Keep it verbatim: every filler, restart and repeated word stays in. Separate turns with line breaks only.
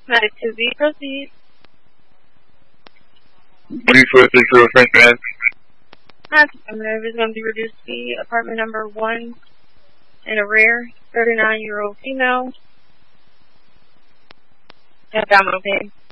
Medic two B, proceed.
three four six zero French man.
Affirmative is going to be reduced to be apartment number one in a rear, thirty-nine-year-old female. Abdominal pain.